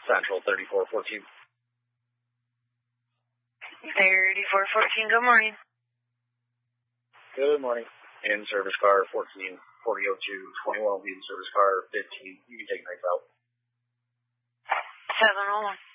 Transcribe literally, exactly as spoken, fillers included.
Central thirty-four fourteen. thirty-four fourteen, good morning. Good morning. In service car fourteen forty oh two twenty-one will be in service car fifteen. You can take nights out. seven oh one.